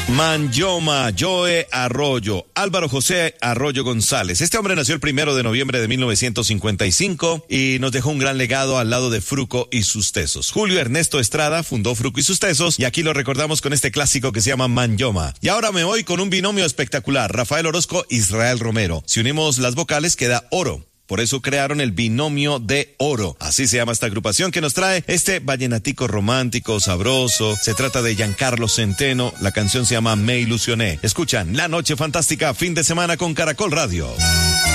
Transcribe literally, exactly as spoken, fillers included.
Manyoma, Joe Arroyo, Álvaro José Arroyo González. Este hombre nació el primero de noviembre de mil novecientos cincuenta y cinco y nos dejó un gran legado al lado de Fruco y sus tesos. Julio Ernesto Estrada fundó Fruco y sus tesos y aquí lo recordamos con este clásico que se llama Manyoma. Y ahora me voy con un binomio espectacular, Rafael Orozco, Israel Romero. Si unimos las vocales queda oro. Por eso crearon el binomio de oro. Así se llama esta agrupación que nos trae este vallenatico romántico, sabroso. Se trata de Giancarlo Centeno. La canción se llama Me Ilusioné. Escuchan La Noche Fantástica, fin de semana con Caracol Radio.